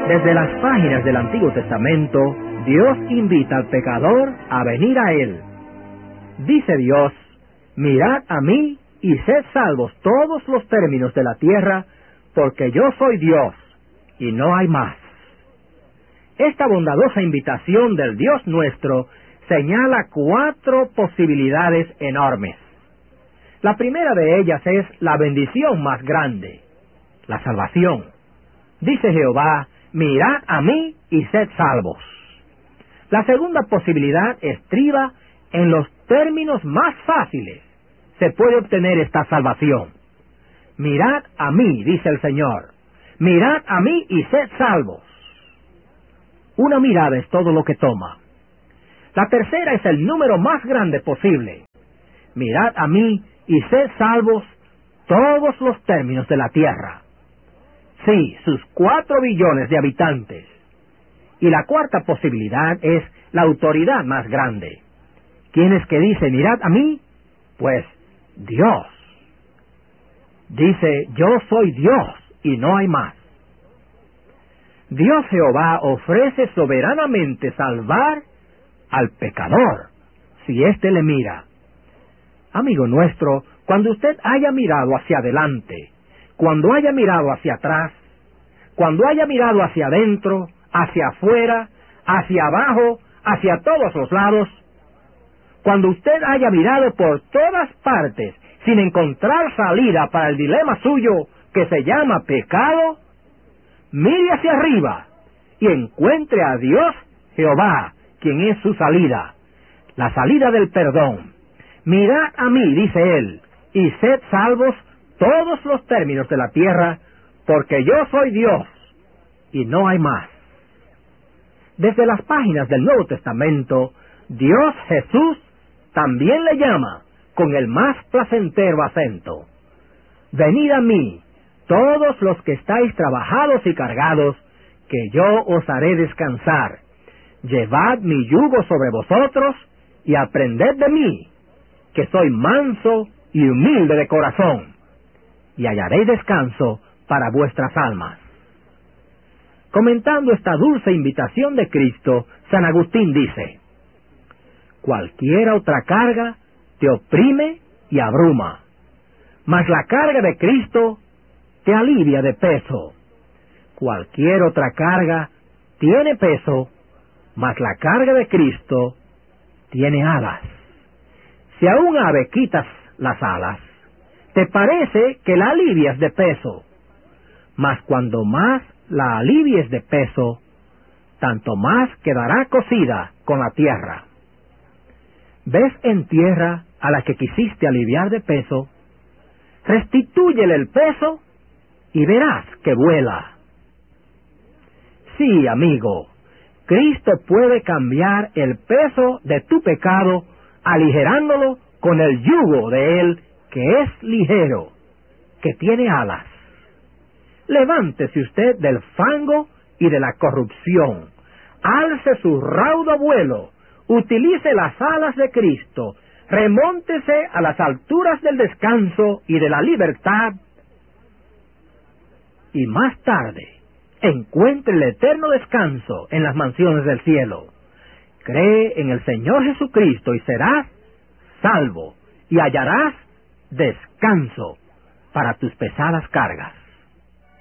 Desde las páginas del Antiguo Testamento, Dios invita al pecador a venir a Él. Dice Dios: mirad a mí y sed salvos todos los términos de la tierra, porque yo soy Dios y no hay más. Esta bondadosa invitación del Dios nuestro señala 4 posibilidades enormes. La primera de ellas es la bendición más grande, la salvación. Dice Jehová: mirad a mí y sed salvos. La segunda posibilidad estriba en los términos más fáciles. Se puede obtener esta salvación. Mirad a mí, dice el Señor. Mirad a mí y sed salvos. Una mirada es todo lo que toma. La tercera es el número más grande posible. Mirad a mí y sed salvos todos los términos de la tierra. Sí, sus 4 billones de habitantes. Y la cuarta posibilidad es la autoridad más grande. ¿Quién es que dice mirad a mí? Pues Dios. Dice: yo soy Dios y no hay más. Dios Jehová ofrece soberanamente salvar al pecador, si éste le mira. Amigo nuestro, cuando usted haya mirado hacia adelante, cuando haya mirado hacia atrás, cuando haya mirado hacia adentro, hacia afuera, hacia abajo, hacia todos los lados, cuando usted haya mirado por todas partes sin encontrar salida para el dilema suyo que se llama pecado, mire hacia arriba y encuentre a Dios Jehová, quien es su salida, la salida del perdón. Mirad a mí, dice Él, y sed salvos todos los términos de la tierra, porque yo soy Dios y no hay más. Desde las páginas del Nuevo Testamento, Dios Jesús también le llama con el más placentero acento: venid a mí, todos los que estáis trabajados y cargados, que yo os haré descansar. Llevad mi yugo sobre vosotros y aprended de mí, que soy manso y humilde de corazón, y hallaréis descanso para vuestras almas. Comentando esta dulce invitación de Cristo, San Agustín dice: cualquier otra carga te oprime y abruma, mas la carga de Cristo te alivia de peso. Cualquier otra carga tiene peso, mas la carga de Cristo tiene alas. Si a un ave quitas las alas, te parece que la alivias de peso, mas cuando más la alivies de peso, tanto más quedará cosida con la tierra. ¿Ves en tierra a la que quisiste aliviar de peso? Restitúyele el peso y verás que vuela. Sí, amigo, Cristo puede cambiar el peso de tu pecado, aligerándolo con el yugo de Él, que es ligero, que tiene alas. Levántese usted del fango y de la corrupción, alce su raudo vuelo, utilice las alas de Cristo, remóntese a las alturas del descanso y de la libertad, y más tarde encuentre el eterno descanso en las mansiones del cielo. Cree en el Señor Jesucristo y serás salvo, y hallarás descanso para tus pesadas cargas.